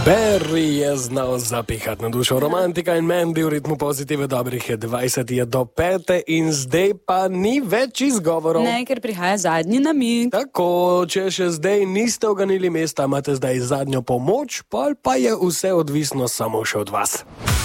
Barry je znal zapihati na dušo romantika in Mandy v ritmu pozitive dobrih 20 do 5 in zdaj pa ni več izgovorov. Ne, ker prihaja zadnji namig. Tako, če še zdaj niste oganili mesta, imate zdaj zadnjo pomoč, pol pa je vse odvisno samo še od vas.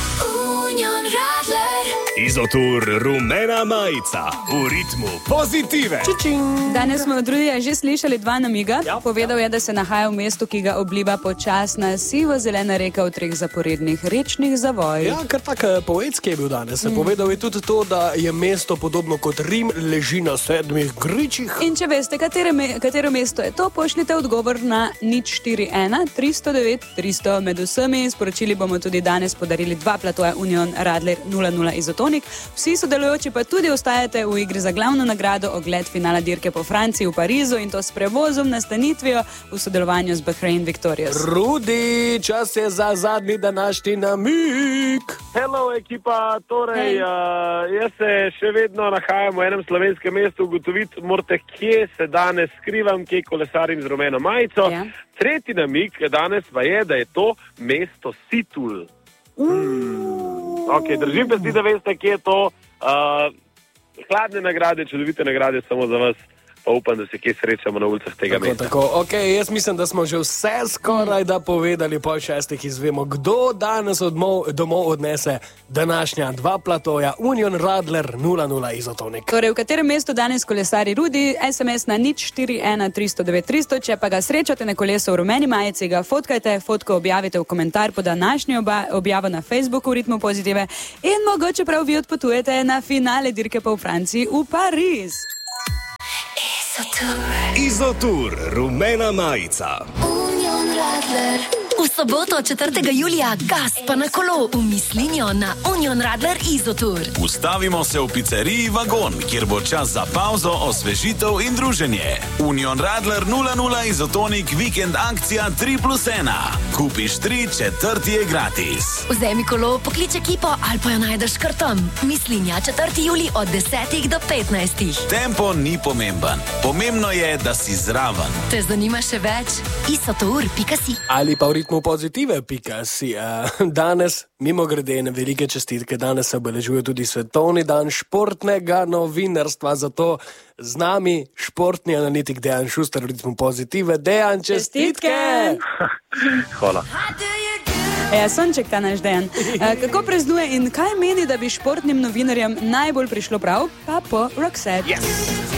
Izotur rumena majica v ritmu pozitive. Čičing. Danes smo od Rudija že slišali dva namiga. Povedal je, da se nahaja v mestu, ki ga obliva počasna sivo-zelena reka v 3 zaporednih rečnih zavojih. Ja, kar tak poetski je bil danes. Povedal je tudi to, da je mesto podobno kot Rim, leži na 7 gričih. In če veste, katero mesto je to, pošljite odgovor na 041 309 300. Med vsemi sporočili bomo tudi danes podarili 2 platoja Union Radler 00 Izotonik. Vsi sodelujoči pa tudi ostajate v igri za glavno nagrado ogled finala dirke po Franciji v Parizu in to s prevozom, nastanitvijo v sodelovanju z Bahrain Victorious. Rudi, čas je za zadnji današnji namig. Hello ekipa, torej jaz se še vedno nahajam v enem slovenskem mestu, ugotoviti morate, kje se danes skrivam, kje kolesarim z rumeno majico. Ja. Tretji namig danes pa je, da je to mesto Situl. Ok, držim pa si, da veste, kje je to. Hladne nagrade, čudovite nagrade samo za vas. Pa upam, da se kje srečamo na ulicah tega mesta. Tako. Ok, jaz mislim, da smo že vse skoraj da povedali, po 6 izvemo, kdo danes domov odnese današnja 2 platoja Union Radler 00 Izotonik. Torej, v katerem mestu danes kolesari Rudi, SMS na 041 309 300. Če pa ga srečate na kolesu v rumeni majici, ga fotkajte, fotko objavite v komentar pod današnjo objavo na Facebooku v ritmu pozitive in mogoče prav vi odpotujete na finale dirke po Franciji v Pariz. Izotur rumena majica. V soboto 4. julija gas pa na kolo v Mislinjo na Union Radler Izotur. Ustavimo se v pizzeriji Vagon, kjer bo čas za pauzo, osvežitev in druženje. Union Radler 00 Izotonik vikend akcija 3+1. Kupiš 3, 4 je gratis. Vzemi kolo, poklič ekipo ali pa jo najdeš kar tam. Mislinja 4. julij od 10 do 15. Tempo ni pomemben. Pomembno je, da si zraven. Te zanima še več? isotour.si Ali pa v ritmu pozitive.si. Danes, mimogrede, velike čestitke, danes se obeležuje tudi svetovni dan športnega novinarstva, zato z nami športni analitik Dejan Šuster v ritmu pozitive. Dejan, čestitke! Hvala. Sonček ta naš Dejan. Kako praznuje in kaj meni, da bi športnim novinarjem najbolj prišlo prav? Pa po Roxette. Yes.